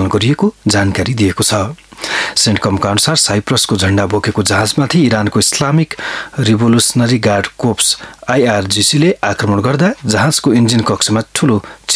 गरिएको जानकारी दिएको छ। सेन्टकमका अनुसार साइप्रसको झण्डा बोकेको जहाजमाथि इरानको Islamic revolutionary guard cops IRGC ले आक्रमण गर्दा जहाजको इन्जिन कक्षमा ठूलो